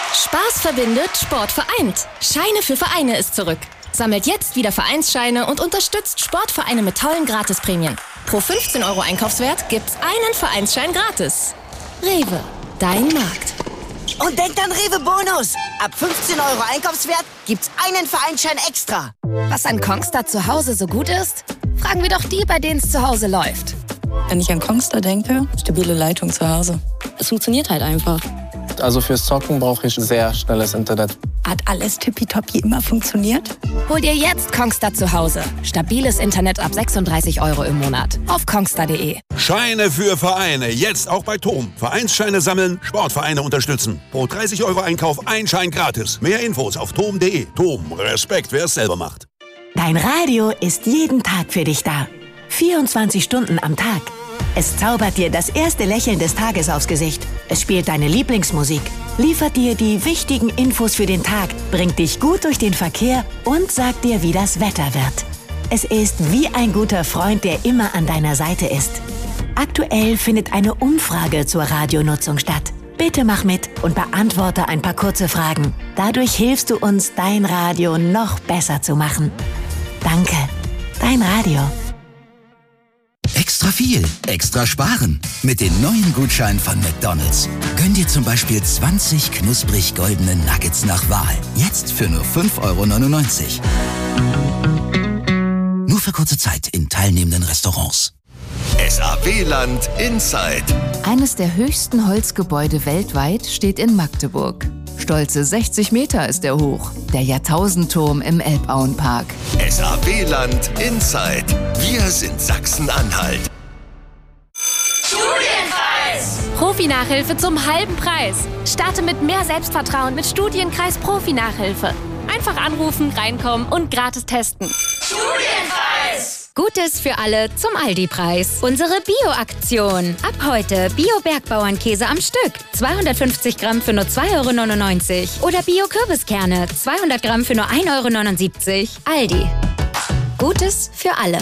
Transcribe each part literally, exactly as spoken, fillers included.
Spaß verbindet, Sport vereint. Scheine für Vereine ist zurück. Sammelt jetzt wieder Vereinsscheine und unterstützt Sportvereine mit tollen Gratisprämien. Pro fünfzehn Euro Einkaufswert gibt's einen Vereinsschein gratis. Rewe, dein Markt. Und denkt an Rewe Bonus. Ab fünfzehn Euro Einkaufswert gibt's einen Vereinsschein extra. Was an Kongstar zu Hause so gut ist? Fragen wir doch die, bei denen es zu Hause läuft. Wenn ich an Kongstar denke, stabile Leitung zu Hause. Es funktioniert halt einfach. Also fürs Zocken brauche ich sehr schnelles Internet. Hat alles tippitoppi immer funktioniert? Hol dir jetzt Kongstar zu Hause. Stabiles Internet ab sechsunddreißig Euro im Monat. Auf kongstar punkt de. Scheine für Vereine. Jetzt auch bei Tom. Vereinsscheine sammeln, Sportvereine unterstützen. Pro dreißig Euro Einkauf ein Schein gratis. Mehr Infos auf tom punkt de. Tom, Respekt, wer es selber macht. Dein Radio ist jeden Tag für dich da. vierundzwanzig Stunden am Tag. Es zaubert dir das erste Lächeln des Tages aufs Gesicht. Es spielt deine Lieblingsmusik, liefert dir die wichtigen Infos für den Tag, bringt dich gut durch den Verkehr und sagt dir, wie das Wetter wird. Es ist wie ein guter Freund, der immer an deiner Seite ist. Aktuell findet eine Umfrage zur Radionutzung statt. Bitte mach mit und beantworte ein paar kurze Fragen. Dadurch hilfst du uns, dein Radio noch besser zu machen. Danke, dein Radio. Extra viel, extra sparen. Mit den neuen Gutscheinen von McDonald's. Gönn dir zum Beispiel zwanzig knusprig goldene Nuggets nach Wahl. Jetzt für nur fünf Euro neunundneunzig. Nur für kurze Zeit in teilnehmenden Restaurants. S A W-Land Inside. Eines der höchsten Holzgebäude weltweit steht in Magdeburg. Stolze sechzig Meter ist er hoch. Der Jahrtausendturm im Elbauenpark. S A W-Land Inside. Wir sind Sachsen-Anhalt. Studienkreis! Profi-Nachhilfe zum halben Preis. Starte mit mehr Selbstvertrauen mit Studienkreis Profi-Nachhilfe. Einfach anrufen, reinkommen und gratis testen. Studienkreis! Gutes für alle zum Aldi-Preis. Unsere Bio-Aktion. Ab heute Bio-Bergbauernkäse am Stück. zweihundertfünfzig Gramm für nur zwei Euro neunundneunzig. Oder Bio-Kürbiskerne. zweihundert Gramm für nur ein Euro neunundsiebzig. Aldi. Gutes für alle.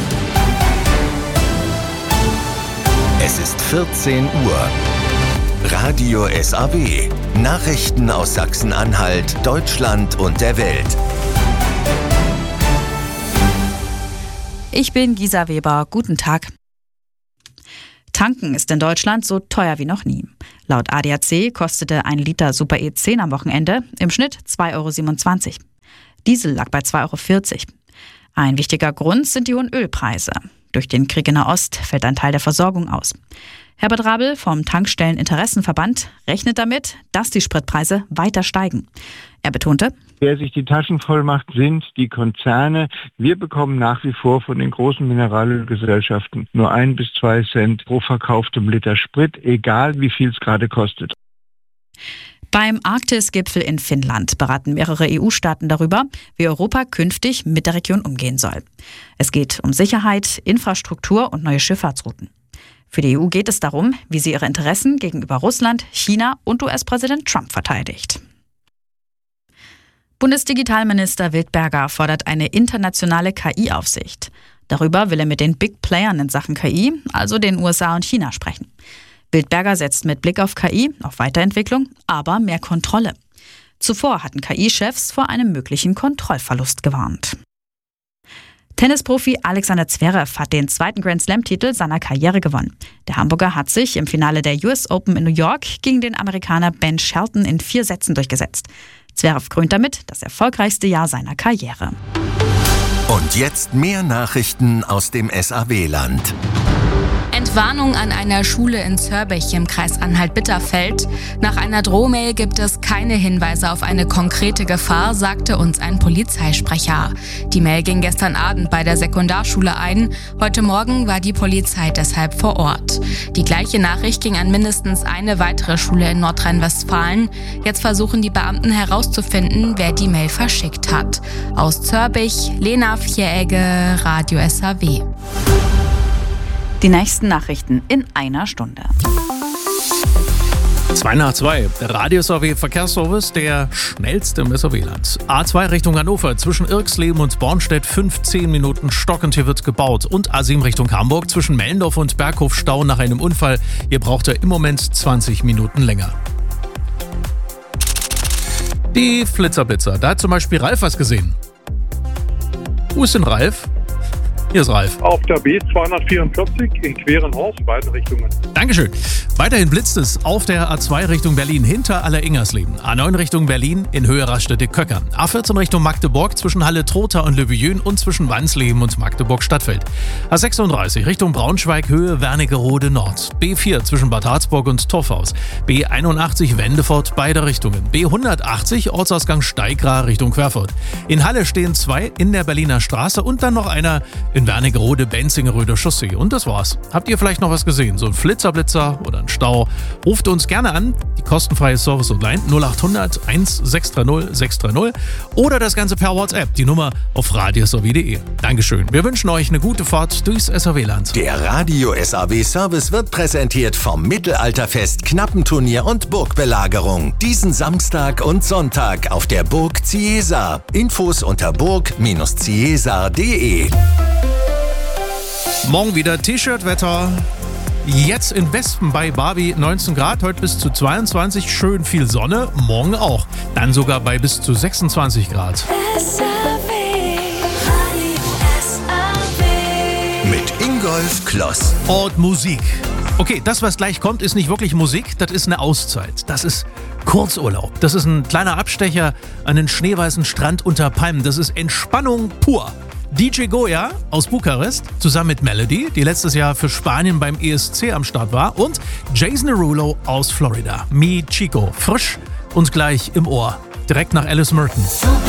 Es ist vierzehn Uhr. Radio S A W. Nachrichten aus Sachsen-Anhalt, Deutschland und der Welt. Ich bin Gisa Weber. Guten Tag. Tanken ist in Deutschland so teuer wie noch nie. Laut A D A C kostete ein Liter Super E zehn am Wochenende im Schnitt zwei Euro siebenundzwanzig. Diesel lag bei zwei Euro vierzig. Ein wichtiger Grund sind die hohen Ölpreise. Durch den Krieg in Nahost fällt ein Teil der Versorgung aus. Herbert Rabel vom Tankstelleninteressenverband rechnet damit, dass die Spritpreise weiter steigen. Er betonte: Wer sich die Taschen voll macht, sind die Konzerne. Wir bekommen nach wie vor von den großen Mineralölgesellschaften nur ein bis zwei Cent pro verkauftem Liter Sprit, egal wie viel es gerade kostet. Beim Arktis-Gipfel in Finnland beraten mehrere E U-Staaten darüber, wie Europa künftig mit der Region umgehen soll. Es geht um Sicherheit, Infrastruktur und neue Schifffahrtsrouten. Für die E U geht es darum, wie sie ihre Interessen gegenüber Russland, China und U S-Präsident Trump verteidigt. Bundesdigitalminister Wildberger fordert eine internationale K I-Aufsicht. Darüber will er mit den Big Playern in Sachen K I, also den U S A und China, sprechen. Wildberger setzt mit Blick auf K I auf Weiterentwicklung, aber mehr Kontrolle. Zuvor hatten K I-Chefs vor einem möglichen Kontrollverlust gewarnt. Tennisprofi Alexander Zverev hat den zweiten Grand-Slam-Titel seiner Karriere gewonnen. Der Hamburger hat sich im Finale der U S Open in New York gegen den Amerikaner Ben Shelton in vier Sätzen durchgesetzt. Zverev krönt damit das erfolgreichste Jahr seiner Karriere. Und jetzt mehr Nachrichten aus dem S A W-Land. Entwarnung an einer Schule in Zörbech im Kreis Anhalt-Bitterfeld. Nach einer Drohmail gibt es keine Hinweise auf eine konkrete Gefahr, sagte uns ein Polizeisprecher. Die Mail ging gestern Abend bei der Sekundarschule ein. Heute Morgen war die Polizei deshalb vor Ort. Die gleiche Nachricht ging an mindestens eine weitere Schule in Nordrhein-Westfalen. Jetzt versuchen die Beamten herauszufinden, wer die Mail verschickt hat. Aus Zörbech, Lena Vieregge, Radio S A W. Die nächsten Nachrichten in einer Stunde. zwei nach zwei. Der Radio S A W Verkehrsservice, der schnellste im S A W-Land. A zwei Richtung Hannover, zwischen Irxleben und Bornstedt fünfzehn Minuten stockend, hier wird gebaut. Und A sieben Richtung Hamburg, zwischen Mellendorf und Berghof Stau nach einem Unfall. Hier braucht er im Moment zwanzig Minuten länger. Die Flitzerblitzer. Da hat zum Beispiel Ralf was gesehen. Wo ist denn Ralf? Hier ist Ralf. Auf der B zweihundertvierundvierzig in Querenhorst, in beiden Richtungen. Dankeschön. Weiterhin blitzt es auf der A zwei Richtung Berlin hinter Aller-Ingersleben. A neun Richtung Berlin in Höhe Raststätte-Köckern. A vierzehn Richtung Magdeburg zwischen Halle-Trotha und Löwen und zwischen Wansleben und Magdeburg-Stadtfeld. A sechsunddreißig Richtung Braunschweig Höhe Wernigerode Nord. B vier zwischen Bad Harzburg und Torfhaus. B einundachtzig Wendefort beide Richtungen. B hundertachtzig Ortsausgang Steigra Richtung Querfurt. In Halle stehen zwei in der Berliner Straße und dann noch einer in Wernigerode Benzingeröder Chaussee. Und das war's. Habt ihr vielleicht noch was gesehen? So ein Flitzerblitzer oder ein Stau? Ruft uns gerne an. Die kostenfreie Service und Line null acht hundert sechshundertzwanzig sechshundertdreißig oder das Ganze per WhatsApp. Die Nummer auf radios punkt s a w punkt d e. Dankeschön. Wir wünschen euch eine gute Fahrt durchs S A W-Land. Der Radio S A W Service wird präsentiert vom Mittelalterfest, Knappenturnier und Burgbelagerung. Diesen Samstag und Sonntag auf der Burg Ciesar. Infos unter burg Bindestrich ciesar punkt d e. Morgen wieder T-Shirt-Wetter. Jetzt in Wespen bei Barbie neunzehn Grad, heute bis zu zweiundzwanzig, schön viel Sonne, morgen auch. Dann sogar bei bis zu sechsundzwanzig Grad. Mit Ingolf Kloss. Und Musik. Okay, das, was gleich kommt, ist nicht wirklich Musik, das ist eine Auszeit. Das ist Kurzurlaub. Das ist ein kleiner Abstecher an den schneeweißen Strand unter Palmen. Das ist Entspannung pur. D J Goya aus Bukarest zusammen mit Melody, die letztes Jahr für Spanien beim E S C am Start war, und Jason Derulo aus Florida. Mi Chico, frisch und gleich im Ohr. Direkt nach Alice Merton.